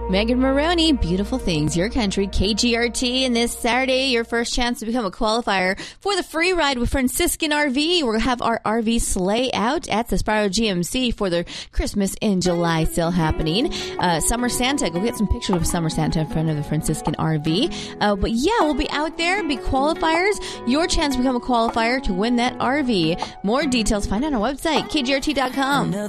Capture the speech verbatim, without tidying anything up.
Megan Maroney, Beautiful Things, Your Country, K G R T. And this Saturday, your first chance to become a qualifier for the free ride with Franciscan R V. We're going to have our R V sleigh out at the Sparrow G M C for the Christmas in July sale happening. Uh, Summer Santa, go get some pictures of Summer Santa in front of the Franciscan R V. Uh, but yeah, we'll be out there, be qualifiers. Your chance to become a qualifier to win that R V. More details, find out on our website, K G R T dot com.